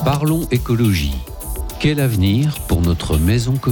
Parlons écologie. Quel avenir pour notre maison commune ?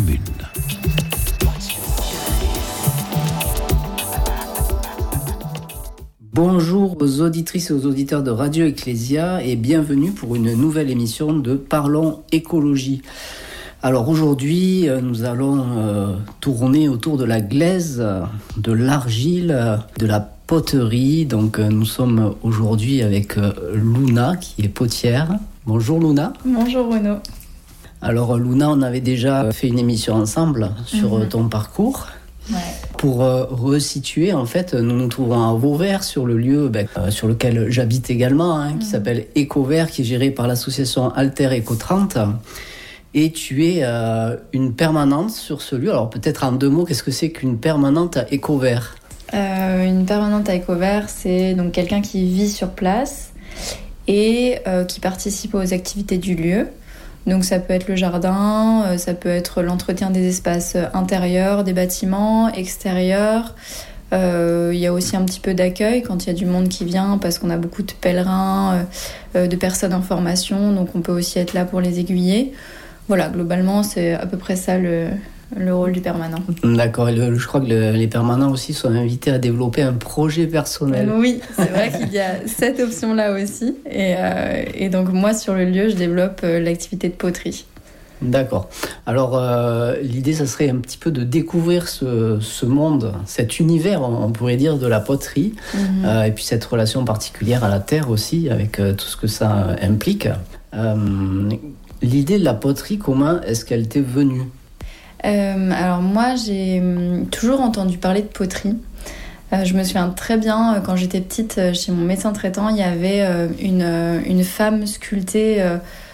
Bonjour aux auditrices et aux auditeurs de Radio Ecclésia et bienvenue pour une nouvelle émission de Parlons écologie. Alors aujourd'hui, nous allons tourner autour de la glaise, de l'argile, de la poterie. Donc nous sommes aujourd'hui avec Luna qui est potière. Bonjour Luna. Bonjour Bruno. Alors Luna, on avait déjà fait une émission ensemble sur ton parcours. Ouais. Pour resituer, en fait, nous nous trouvons à Vauvert, sur le lieu sur lequel j'habite également, qui s'appelle Écovert, qui est géré par l'association Alter Eco 30. Et tu es une permanente sur ce lieu. Alors peut-être en 2 mots, qu'est-ce que c'est qu'une permanente à Écovert ? Une permanente à Écovert, c'est donc quelqu'un qui vit sur place et qui participe aux activités du lieu. Donc ça peut être le jardin, ça peut être l'entretien des espaces intérieurs, des bâtiments, extérieurs. Il y a aussi un petit peu d'accueil quand il y a du monde qui vient parce qu'on a beaucoup de pèlerins, de personnes en formation, donc on peut aussi être là pour les aiguiller. Voilà, globalement c'est à peu près ça le rôle du permanent. D'accord, et je crois que les permanents aussi sont invités à développer un projet personnel. Oui, c'est vrai qu'il y a cette option-là aussi. Et donc moi, sur le lieu, je développe l'activité de poterie. D'accord. Alors l'idée, ça serait un petit peu de découvrir ce monde, cet univers, on pourrait dire, de la poterie, et puis cette relation particulière à la terre aussi, avec tout ce que ça implique. L'idée de la poterie, comment est-ce qu'elle t'est venue ? Alors moi, j'ai toujours entendu parler de poterie. Je me souviens très bien, quand j'étais petite, chez mon médecin traitant, il y avait une femme sculptée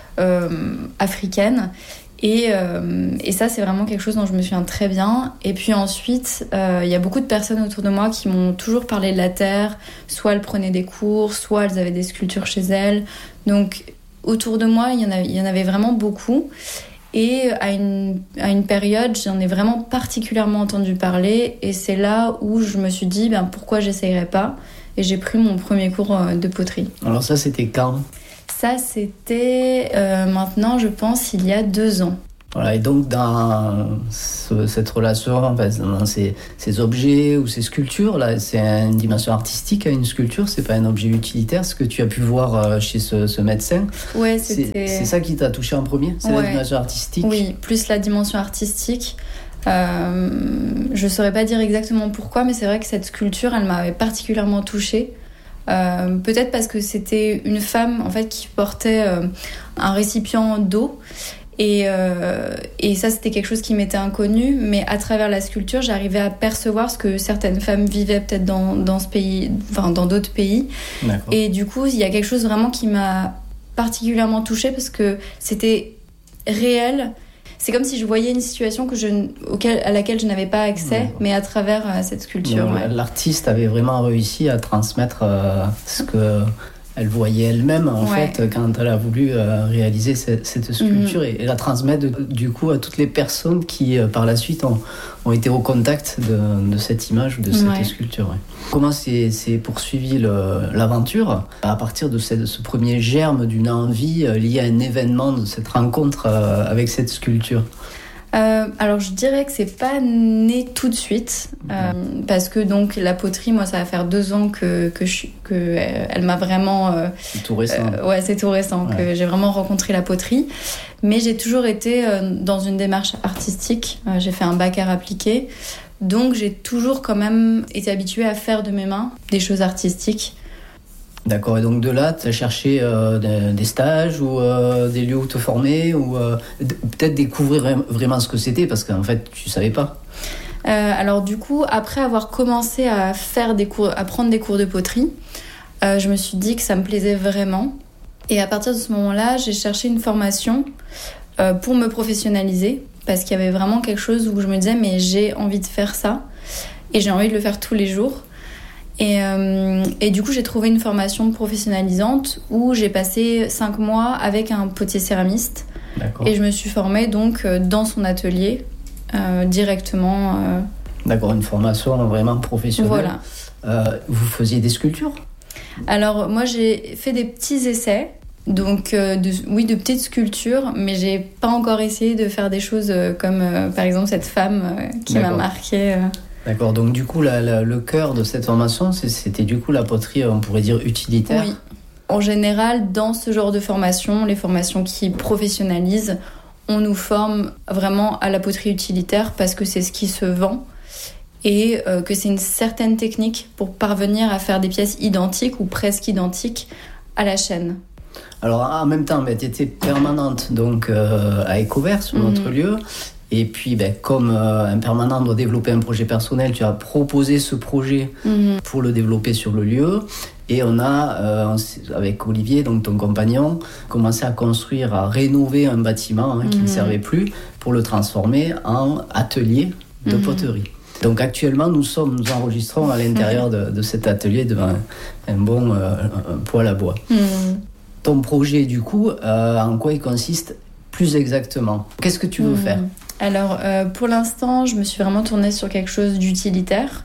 africaine. Et ça, c'est vraiment quelque chose dont je me souviens très bien. Et puis ensuite, il y a beaucoup de personnes autour de moi qui m'ont toujours parlé de la terre. Soit elles prenaient des cours, soit elles avaient des sculptures chez elles. Donc autour de moi, il y en avait vraiment beaucoup. Et à une période, j'en ai vraiment particulièrement entendu parler. Et c'est là où je me suis dit, pourquoi j'essayerais pas ? Et j'ai pris mon premier cours de poterie. Alors ça, c'était quand ? Ça, c'était maintenant, je pense, il y a 2 ans. Voilà, et donc dans cette relation, dans ces objets ou ces sculptures, là, c'est une dimension artistique à une sculpture, c'est pas un objet utilitaire, ce que tu as pu voir chez ce médecin. Ouais, c'est ça qui t'a touché en premier, c'est la dimension artistique. Oui, plus la dimension artistique. Je saurais pas dire exactement pourquoi, mais c'est vrai que cette sculpture, elle m'avait particulièrement touchée. Peut-être parce que c'était une femme en fait qui portait un récipient d'eau. Et ça, c'était quelque chose qui m'était inconnu, mais à travers la sculpture, j'arrivais à percevoir ce que certaines femmes vivaient peut-être dans ce pays, enfin dans d'autres pays. D'accord. Et du coup, il y a quelque chose vraiment qui m'a particulièrement touchée parce que c'était réel. C'est comme si je voyais une situation à laquelle je n'avais pas accès, mais à travers cette sculpture. Donc, l'artiste avait vraiment réussi à transmettre ce que elle voyait elle-même en fait quand elle a voulu réaliser cette sculpture et la transmettre du coup à toutes les personnes qui par la suite ont été au contact de cette image ou de cette sculpture. Ouais. Comment s'est poursuivie l'aventure à partir de ce premier germe d'une envie liée à un événement, de cette rencontre avec cette sculpture? Alors je dirais que c'est pas né tout de suite parce que donc la poterie, moi ça va faire 2 ans que elle m'a vraiment c'est tout récent. C'est tout récent que j'ai vraiment rencontré la poterie, mais j'ai toujours été dans une démarche artistique. J'ai fait un bac art appliqué, donc j'ai toujours quand même été habituée à faire de mes mains des choses artistiques. D'accord, et donc de là, tu as cherché des stages ou des lieux où te former ou peut-être découvrir vraiment ce que c'était parce qu'en fait, tu ne savais pas. Alors du coup, après avoir commencé à prendre des cours de poterie, je me suis dit que ça me plaisait vraiment. Et à partir de ce moment-là, j'ai cherché une formation pour me professionnaliser parce qu'il y avait vraiment quelque chose où je me disais mais j'ai envie de faire ça et j'ai envie de le faire tous les jours. Et du coup, j'ai trouvé une formation professionnalisante où j'ai passé 5 mois avec un potier céramiste. D'accord. Et je me suis formée donc dans son atelier directement. D'accord, une formation vraiment professionnelle. Voilà. Vous faisiez des sculptures ? Alors moi, j'ai fait des petits essais Donc, de petites sculptures, mais j'ai pas encore essayé de faire des choses comme, par exemple, cette femme qui m'a marquée. D'accord, donc du coup, le cœur de cette formation, c'était du coup la poterie, on pourrait dire, utilitaire. Oui. En général, dans ce genre de formation, les formations qui professionnalisent, on nous forme vraiment à la poterie utilitaire parce que c'est ce qui se vend et que c'est une certaine technique pour parvenir à faire des pièces identiques ou presque identiques à la chaîne. Alors, en même temps, tu étais permanente donc, à Ecovert, sur notre lieu. Et puis, comme un permanent doit développer un projet personnel, tu as proposé ce projet pour le développer sur le lieu. Et on a, avec Olivier, donc ton compagnon, commencé à construire, à rénover un bâtiment qui ne servait plus pour le transformer en atelier de poterie. Donc actuellement, nous enregistrons à l'intérieur de cet atelier devant un bon poêle à bois. Ton projet, du coup, en quoi il consiste plus exactement? Qu'est-ce que tu veux faire? Alors, pour l'instant, je me suis vraiment tournée sur quelque chose d'utilitaire.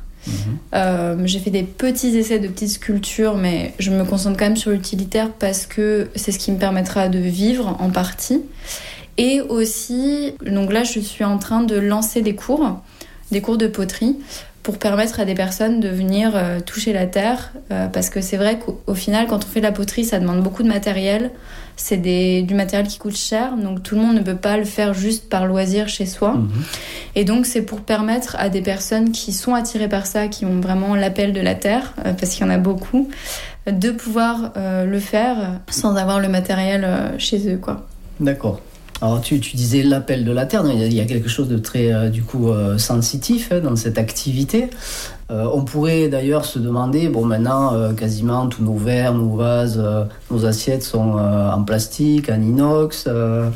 J'ai fait des petits essais de petites sculptures, mais je me concentre quand même sur l'utilitaire parce que c'est ce qui me permettra de vivre en partie. Et aussi, donc là, je suis en train de lancer des cours de poterie pour permettre à des personnes de venir toucher la terre, parce que c'est vrai qu'au final, quand on fait de la poterie, ça demande beaucoup de matériel. C'est du matériel qui coûte cher, donc tout le monde ne peut pas le faire juste par loisir chez soi. Et donc c'est pour permettre à des personnes qui sont attirées par ça, qui ont vraiment l'appel de la terre, parce qu'il y en a beaucoup, de pouvoir le faire sans avoir le matériel chez eux, quoi. D'accord. Alors tu disais l'appel de la terre, il y a quelque chose de très sensitif dans cette activité. On pourrait d'ailleurs se demander, maintenant quasiment tous nos verres, nos vases, nos assiettes sont en plastique, en inox.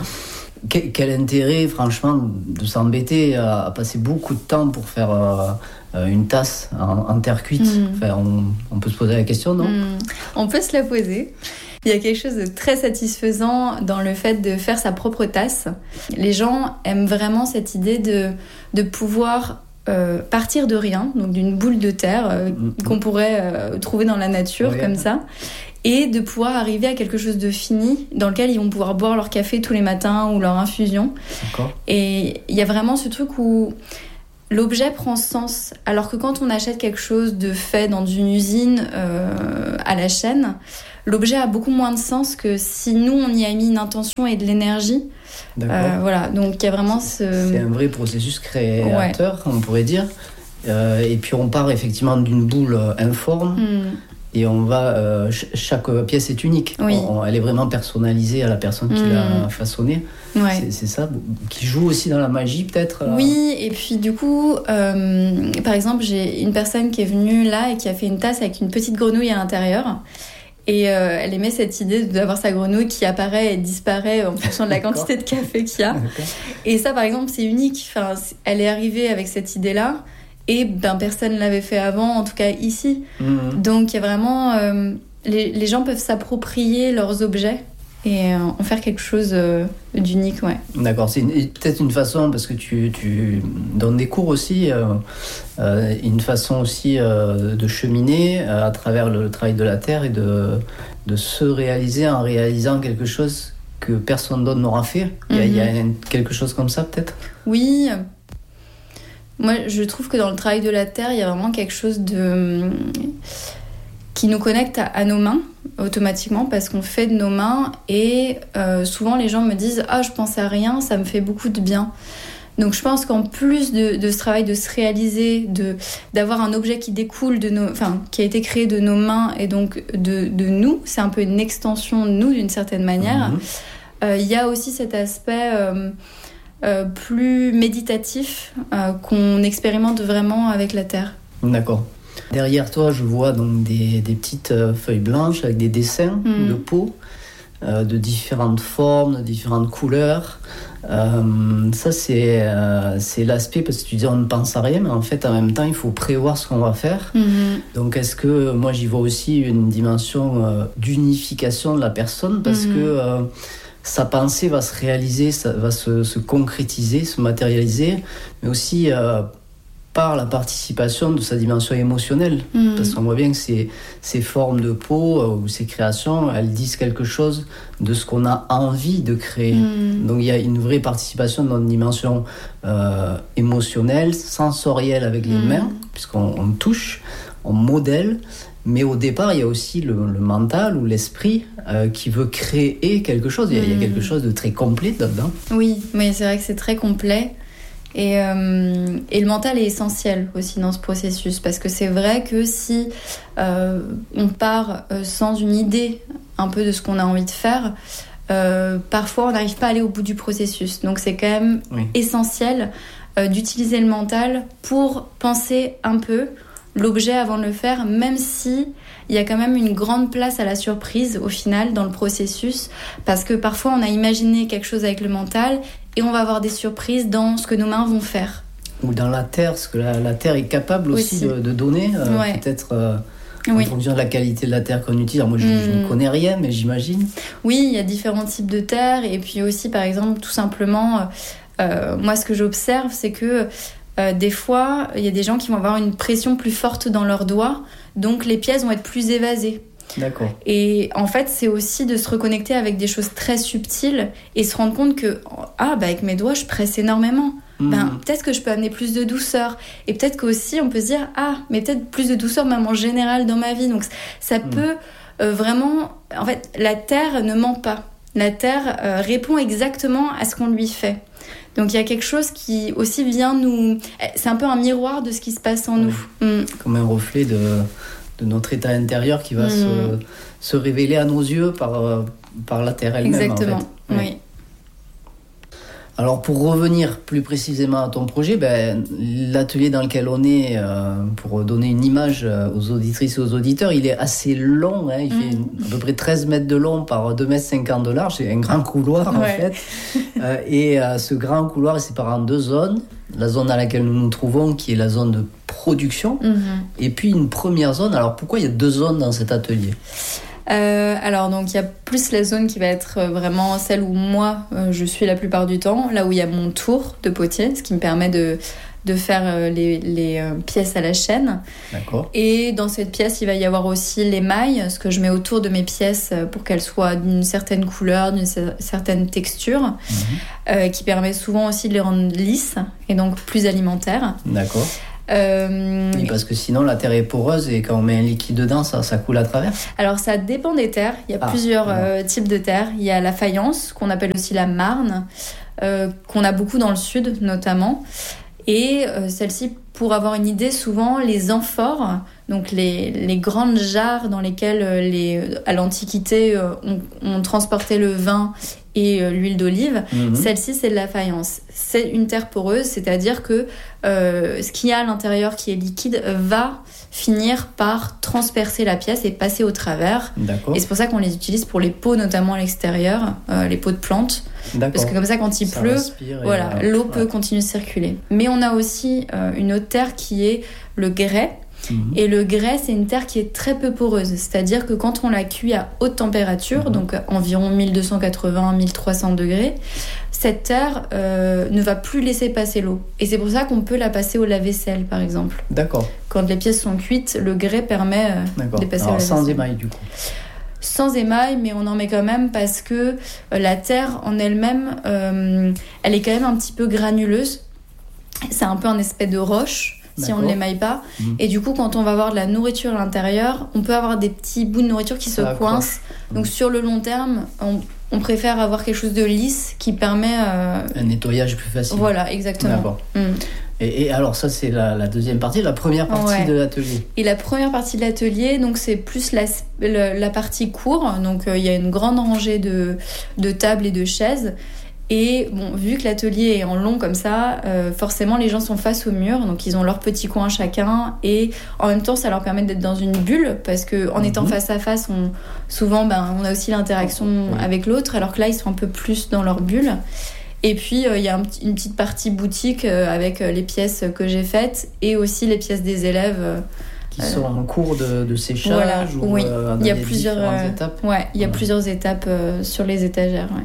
Quel intérêt franchement de s'embêter à passer beaucoup de temps pour faire une tasse en terre cuite? Enfin, on peut se poser la question, non? On peut se la poser. Il y a quelque chose de très satisfaisant dans le fait de faire sa propre tasse. Les gens aiment vraiment cette idée de pouvoir partir de rien, donc d'une boule de terre qu'on pourrait trouver dans la nature, comme ça, et de pouvoir arriver à quelque chose de fini dans lequel ils vont pouvoir boire leur café tous les matins ou leur infusion. D'accord. Et il y a vraiment ce truc où l'objet prend sens, alors que quand on achète quelque chose de fait dans une usine à la chaîne, l'objet a beaucoup moins de sens que si nous on y a mis une intention et de l'énergie. Voilà, donc il y a vraiment C'est un vrai processus créateur, on pourrait dire. Et puis on part effectivement d'une boule informe. Et on va, chaque pièce est unique. Elle est vraiment personnalisée à la personne qui l'a façonnée. C'est ça, qui joue aussi dans la magie peut-être. Oui, et puis du coup, par exemple, j'ai une personne qui est venue là et qui a fait une tasse avec une petite grenouille à l'intérieur. Et elle aimait cette idée d'avoir sa grenouille qui apparaît et disparaît en fonction de la quantité de café qu'il y a. Et ça, par exemple, c'est unique. Enfin, elle est arrivée avec cette idée-là. Et personne ne l'avait fait avant, en tout cas ici. Donc il y a vraiment... les gens peuvent s'approprier leurs objets et en faire quelque chose d'unique. D'accord, c'est peut-être une façon, parce que tu donnes des cours aussi, une façon aussi de cheminer à travers le travail de la terre et de se réaliser en réalisant quelque chose que personne d'autre n'aura fait. Il y a quelque chose comme ça peut-être? Oui. Moi, je trouve que dans le travail de la terre, il y a vraiment quelque chose qui nous connecte à nos mains, automatiquement, parce qu'on fait de nos mains. Et souvent, les gens me disent « Ah, je pense à rien, ça me fait beaucoup de bien ». Donc, je pense qu'en plus de ce travail de se réaliser, d'avoir un objet qui découle qui a été créé de nos mains et donc de nous, c'est un peu une extension de nous, d'une certaine manière. Il y a aussi cet aspect... plus méditatif qu'on expérimente vraiment avec la terre. D'accord. Derrière toi, je vois donc des petites feuilles blanches avec des dessins de peau de différentes formes, de différentes couleurs. Ça, c'est l'aspect, parce que tu dis on ne pense à rien, mais en fait, en même temps, il faut prévoir ce qu'on va faire. Donc, est-ce que moi, j'y vois aussi une dimension d'unification de la personne, parce que sa pensée va se réaliser, ça va se concrétiser, se matérialiser, mais aussi par la participation de sa dimension émotionnelle. Parce qu'on voit bien que ces formes de peau ou ces créations, elles disent quelque chose de ce qu'on a envie de créer. Donc il y a une vraie participation dans une dimension émotionnelle, sensorielle avec les mains, puisqu'on touche, on modèle. Mais au départ, il y a aussi le mental ou l'esprit qui veut créer quelque chose. Il y a quelque chose de très complet là-dedans. Oui, mais c'est vrai que c'est très complet. Et le mental est essentiel aussi dans ce processus, parce que c'est vrai que si on part sans une idée un peu de ce qu'on a envie de faire, parfois on n'arrive pas à aller au bout du processus. Donc c'est quand même essentiel d'utiliser le mental pour penser un peu l'objet avant de le faire, même si il y a quand même une grande place à la surprise au final dans le processus, parce que parfois on a imaginé quelque chose avec le mental et on va avoir des surprises dans ce que nos mains vont faire. Ou dans la terre, parce que la terre est capable aussi de donner, peut-être en fonction de la qualité de la terre qu'on utilise. Alors moi je ne connais rien, mais j'imagine. Oui, il y a différents types de terre, et puis aussi par exemple tout simplement, moi ce que j'observe c'est que des fois, il y a des gens qui vont avoir une pression plus forte dans leurs doigts, donc les pièces vont être plus évasées. D'accord. Et en fait, c'est aussi de se reconnecter avec des choses très subtiles et se rendre compte que, avec mes doigts, je presse énormément. Peut-être que je peux amener plus de douceur. Et peut-être qu'aussi, on peut se dire, mais peut-être plus de douceur même en général dans ma vie. Donc ça peut vraiment... En fait, la terre ne ment pas. La terre répond exactement à ce qu'on lui fait. Donc il y a quelque chose qui aussi vient nous... C'est un peu un miroir de ce qui se passe en nous. Comme un reflet de notre état intérieur qui va se révéler à nos yeux par la terre elle-même. Exactement, en fait. oui. Alors pour revenir plus précisément à ton projet, l'atelier dans lequel on est, pour donner une image aux auditrices et aux auditeurs, il est assez long, il fait à peu près 13 mètres de long par 2,50 mètres de large, c'est un grand couloir en fait. Et ce grand couloir est séparé en deux zones, la zone dans laquelle nous nous trouvons qui est la zone de production, et puis une première zone. Alors pourquoi il y a deux zones dans cet atelier ? Alors donc il y a plus la zone qui va être vraiment celle où moi je suis la plupart du temps, là où il y a mon tour de potier, ce qui me permet de faire les pièces à la chaîne. D'accord. Et dans cette pièce il va y avoir aussi l'émail, ce que je mets autour de mes pièces pour qu'elles soient d'une certaine couleur, d'une certaine texture, qui permet souvent aussi de les rendre lisses et donc plus alimentaires. D'accord. Oui, parce que sinon la terre est poreuse et quand on met un liquide dedans, ça coule à travers. Alors ça dépend des terres. Il y a plusieurs types de terres. Il y a la faïence, qu'on appelle aussi la marne, qu'on a beaucoup dans le sud notamment. Et celle-ci, pour avoir une idée, souvent les amphores, donc les grandes jarres dans lesquelles à l'Antiquité on transportait le vin et l'huile d'olive, celle-ci c'est de la faïence. C'est une terre poreuse, c'est-à-dire que ce qu'il y a à l'intérieur qui est liquide va finir par transpercer la pièce et passer au travers. D'accord. Et c'est pour ça qu'on les utilise pour les pots, notamment à l'extérieur, les pots de plantes. D'accord. Parce que comme ça, quand il pleut, l'eau peut continuer de circuler. Mais on a aussi une autre terre qui est le grès. Et le grès, c'est une terre qui est très peu poreuse. C'est-à-dire que quand on la cuit à haute température, donc environ 1280-1300 degrés, cette terre ne va plus laisser passer l'eau. Et c'est pour ça qu'on peut la passer au lave-vaisselle, par exemple. D'accord. Quand les pièces sont cuites, le grès permet de passer au lave-vaisselle. Sans émail, du coup. Sans émail, mais on en met quand même parce que la terre en elle-même, elle est quand même un petit peu granuleuse. C'est un peu un espèce de roche. Si on ne l'émaille pas. Et du coup, quand on va avoir de la nourriture à l'intérieur, on peut avoir des petits bouts de nourriture qui se coincent. Donc sur le long terme, on préfère avoir quelque chose de lisse qui permet... un nettoyage plus facile. Voilà, exactement. D'accord. Et alors ça, c'est la deuxième partie, la première partie de l'atelier. Et la première partie de l'atelier, donc c'est plus la partie cour. Donc il y a une grande rangée de tables et de chaises. Et bon, vu que l'atelier est en long comme ça, forcément les gens sont face au mur, donc ils ont leur petit coin chacun, et en même temps ça leur permet d'être dans une bulle, parce qu'en étant face à face, souvent on a aussi l'interaction avec l'autre, alors que là ils sont un peu plus dans leur bulle. Et puis il y a une petite partie boutique avec les pièces que j'ai faites, et aussi les pièces des élèves. Qui sont en cours de séchage, il y a plusieurs étapes. Il y a plusieurs étapes sur les étagères,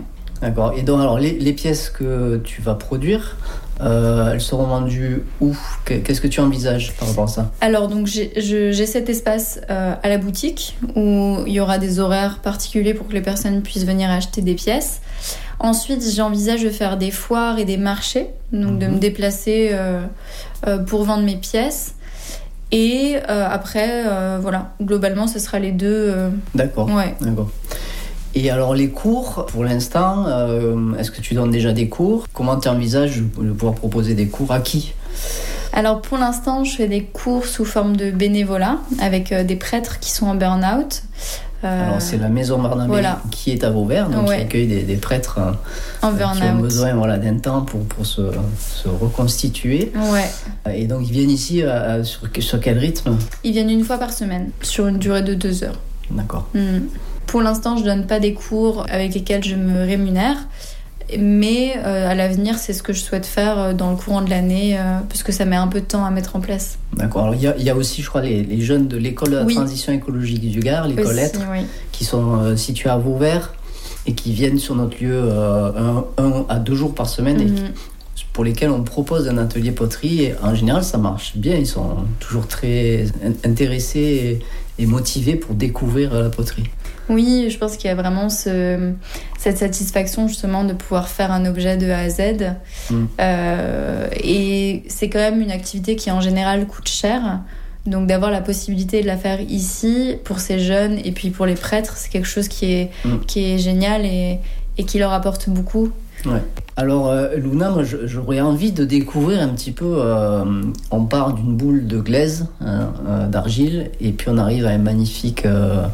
D'accord. Et donc, alors, les pièces que tu vas produire, elles seront vendues où ? Qu'est-ce que tu envisages par rapport à ça ? Alors, donc, j'ai cet espace à la boutique où il y aura des horaires particuliers pour que les personnes puissent venir acheter des pièces. Ensuite, j'envisage de faire des foires et des marchés, donc de me déplacer pour vendre mes pièces. Et après, voilà, globalement, ce sera les deux. D'accord. Ouais. D'accord. Et alors les cours, pour l'instant, est-ce que tu donnes déjà des cours ? Comment tu envisages de pouvoir proposer des cours à qui ? Alors pour l'instant, je fais des cours sous forme de bénévolat avec des prêtres qui sont en burn-out. Alors c'est la Maison Barnabé qui est à Vauvert, donc qui accueille des prêtres en burn-out. Qui ont besoin d'un temps pour se reconstituer. Ouais. Et donc ils viennent ici sur quel rythme ? Ils viennent une fois par semaine, sur une durée de 2 heures. D'accord. Pour l'instant, je donne pas des cours avec lesquels je me rémunère, mais à l'avenir, c'est ce que je souhaite faire dans le courant de l'année, parce que ça met un peu de temps à mettre en place. D'accord. Alors, il y a aussi, je crois, les jeunes de l'école de la transition écologique du Gard, l'école Lettres, qui sont situés à Vauvert et qui viennent sur notre lieu 1 à 2 jours par semaine et pour lesquels on propose un atelier poterie. Et en général, ça marche bien. Ils sont toujours très intéressés et motivés pour découvrir la poterie. Oui, je pense qu'il y a vraiment cette satisfaction justement de pouvoir faire un objet de A à Z. Et c'est quand même une activité qui en général coûte cher. Donc d'avoir la possibilité de la faire ici pour ces jeunes et puis pour les prêtres, c'est quelque chose qui est génial et qui leur apporte beaucoup. Ouais. Alors Luna, moi j'aurais envie de découvrir un petit peu, on part d'une boule de glaise, d'argile, et puis on arrive à un magnifique...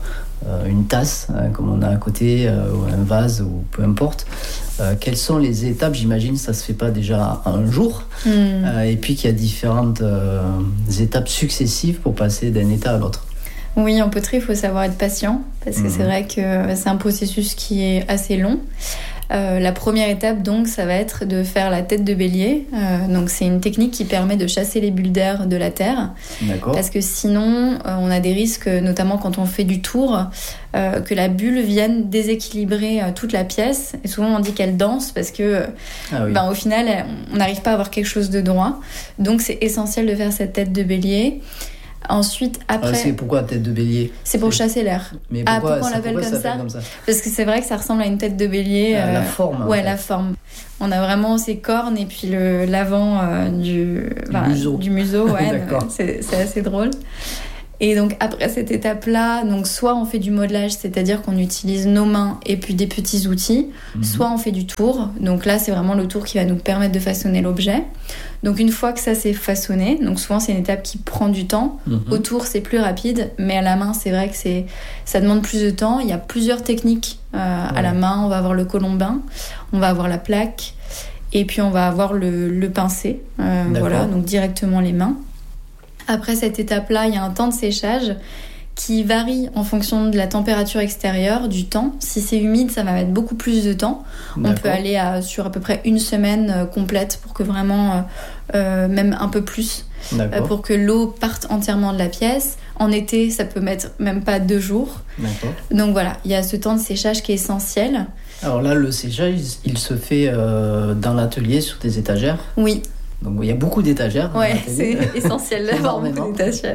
une tasse, comme on a à côté, ou un vase, ou peu importe. Quelles sont les étapes ? J'imagine que ça ne se fait pas déjà en un jour. Et puis qu'il y a différentes étapes successives pour passer d'un état à l'autre. Oui, en poterie, il faut savoir être patient, parce que c'est vrai que c'est un processus qui est assez long. La première étape, donc, ça va être de faire la tête de bélier. Donc, c'est une technique qui permet de chasser les bulles d'air de la terre. D'accord. Parce que sinon, on a des risques, notamment quand on fait du tour, que la bulle vienne déséquilibrer toute la pièce. Et souvent, on dit qu'elle danse parce que, au final, on n'arrive pas à avoir quelque chose de droit. Donc, c'est essentiel de faire cette tête de bélier. Ensuite, après... c'est pourquoi tête de bélier ? C'est pour chasser l'air. Mais pourquoi on l'appelle comme ça ? Parce que c'est vrai que ça ressemble à une tête de bélier. La forme. Ouais, la forme. On a vraiment ses cornes et puis l'avant du museau. Ouais, D'accord. C'est assez drôle. Et donc après cette étape-là, donc soit on fait du modelage, c'est-à-dire qu'on utilise nos mains et puis des petits outils, soit on fait du tour. Donc là, c'est vraiment le tour qui va nous permettre de façonner l'objet. Donc une fois que ça s'est façonné, donc souvent c'est une étape qui prend du temps. Au tour, c'est plus rapide, mais à la main, c'est vrai que ça demande plus de temps. Il y a plusieurs techniques à la main. On va avoir le colombin, on va avoir la plaque, et puis on va avoir le pincé. Voilà, donc directement les mains. Après cette étape-là, il y a un temps de séchage qui varie en fonction de la température extérieure, du temps. Si c'est humide, ça va mettre beaucoup plus de temps. On peut aller sur à peu près 1 semaine complète pour que vraiment, même un peu plus, pour que l'eau parte entièrement de la pièce. En été, ça peut mettre même pas 2 jours. D'accord. Donc voilà, il y a ce temps de séchage qui est essentiel. Alors là, le séchage, il se fait dans l'atelier sur des étagères ? Oui. Donc il y a beaucoup d'étagères. Ouais, c'est essentiel d'avoir beaucoup d'étagères.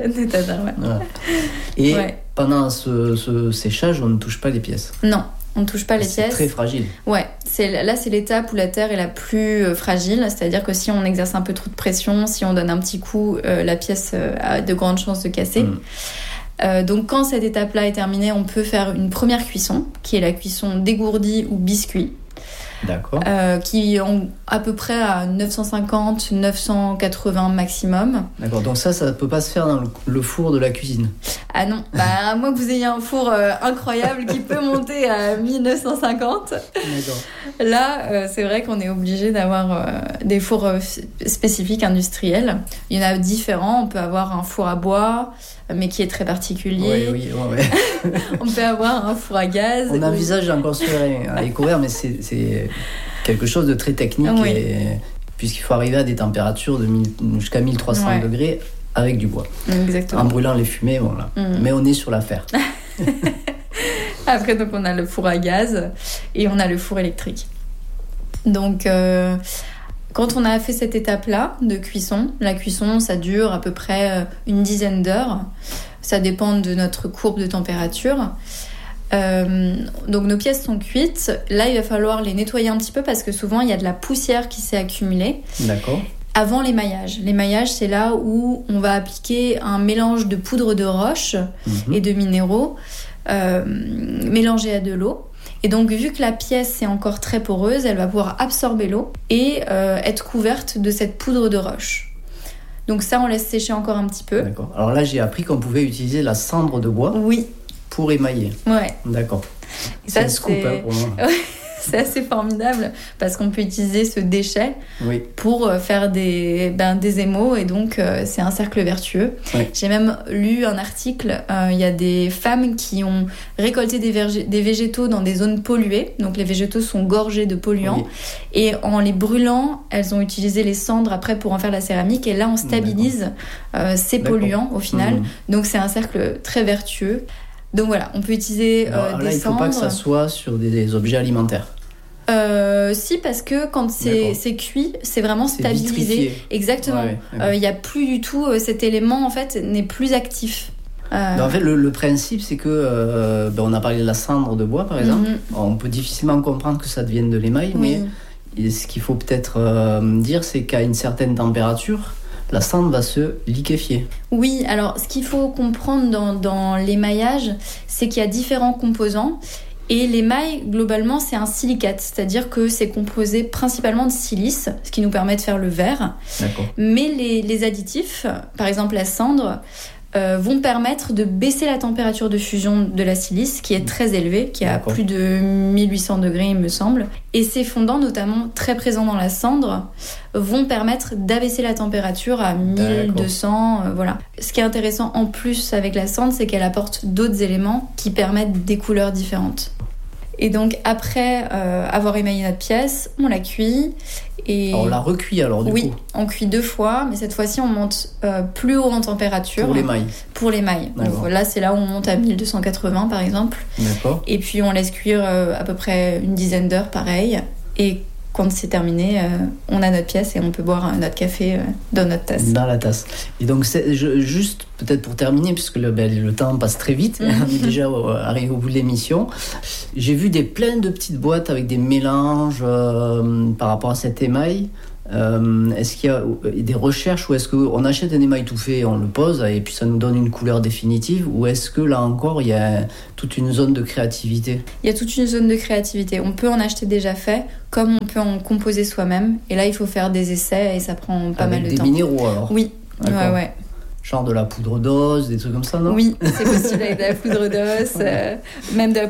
Et pendant ce séchage, on ne touche pas les pièces. Non, on ne touche pas les pièces. C'est très fragile. Ouais, là c'est l'étape où la terre est la plus fragile, c'est-à-dire que si on exerce un peu trop de pression, si on donne un petit coup, la pièce a de grandes chances de casser. Donc quand cette étape-là est terminée, on peut faire une première cuisson, qui est la cuisson dégourdie ou biscuit. D'accord. Qui ont à peu près à 950, 980 maximum. D'accord, donc ça peut pas se faire dans le four de la cuisine. Ah non, à moins que vous ayez un four incroyable qui peut monter à 1950. D'accord. Là, c'est vrai qu'on est obligé d'avoir des fours spécifiques industriels. Il y en a différents. On peut avoir un four à bois, mais qui est très particulier. Oui. On peut avoir un four à gaz. On envisage d'en construire à Écouvert, mais c'est quelque chose de très technique, puisqu'il faut arriver à des températures jusqu'à 1300 degrés avec du bois. Exactement. En brûlant les fumées, voilà. Mais on est sur l'affaire. Après, donc, on a le four à gaz et on a le four électrique. Donc, quand on a fait cette étape-là de cuisson, la cuisson, ça dure à peu près une dizaine d'heures. Ça dépend de notre courbe de température. Donc nos pièces sont cuites. Là, il va falloir les nettoyer un petit peu parce que souvent, il y a de la poussière qui s'est accumulée. D'accord. Avant l'émaillage. L'émaillage, c'est là où on va appliquer un mélange de poudre de roche et de minéraux mélangé à de l'eau. Et donc, vu que la pièce est encore très poreuse, elle va pouvoir absorber l'eau et être couverte de cette poudre de roche. Donc ça, on laisse sécher encore un petit peu. D'accord. Alors là, j'ai appris qu'on pouvait utiliser la cendre de bois pour émailler. Ouais. D'accord. Ça, c'est un scoop pour moi. C'est assez formidable parce qu'on peut utiliser ce déchet pour faire des émaux et donc c'est un cercle vertueux. Oui. J'ai même lu un article, il y a des femmes qui ont récolté des végétaux dans des zones polluées, donc les végétaux sont gorgés de polluants et en les brûlant, elles ont utilisé les cendres après pour en faire la céramique et là on stabilise ces polluants au final, donc c'est un cercle très vertueux. Donc voilà, on peut utiliser là, des cendres. Il ne faut pas que ça soit sur des objets alimentaires. Si, parce que quand c'est cuit, c'est vraiment stabilisé. Vitrifié. Exactement. Il n'y a plus du tout cet élément en fait n'est plus actif. En fait, le principe, c'est que on a parlé de la cendre de bois, par exemple. On peut difficilement comprendre que ça devienne de l'émail, mais ce qu'il faut peut-être dire, c'est qu'à une certaine température, la cendre va se liquéfier. Oui, alors ce qu'il faut comprendre dans l'émaillage, c'est qu'il y a différents composants. Et l'émail, globalement, c'est un silicate, c'est-à-dire que c'est composé principalement de silice, ce qui nous permet de faire le verre. D'accord. Mais les additifs, par exemple la cendre, vont permettre de baisser la température de fusion de la silice, qui est très élevée, qui est à plus de 1800 degrés, il me semble. Et ces fondants, notamment très présents dans la cendre, vont permettre d'abaisser la température à 1200. Voilà. Ce qui est intéressant en plus avec la cendre, c'est qu'elle apporte d'autres éléments qui permettent des couleurs différentes. Et donc après avoir émaillé notre pièce, on la cuit. Et on la recuit alors du coup. Oui, on cuit 2 fois, mais cette fois-ci on monte plus haut en température. Pour l'émail. Donc là c'est là où on monte à 1280 par exemple. D'accord. Et puis on laisse cuire à peu près une dizaine d'heures pareil. Et quand c'est terminé, on a notre pièce et on peut boire notre café dans notre tasse. Dans la tasse. Et donc, juste peut-être pour terminer, puisque le temps passe très vite, on est déjà arrivé au bout de l'émission. J'ai vu plein de petites boîtes avec des mélanges par rapport à cet émail. Est-ce qu'il y a des recherches ou est-ce qu'on achète un émail tout fait, on le pose et puis ça nous donne une couleur définitive, ou est-ce que là encore il y a toute une zone de créativité? Il y a toute une zone de créativité. On peut en acheter déjà fait, comme on peut en composer soi-même. Et là il faut faire des essais et ça prend pas mal de temps. Avec des minéraux alors? Oui, ouais. Genre de la poudre d'os, des trucs comme ça, non? Oui, c'est possible avec de la poudre d'os, même de la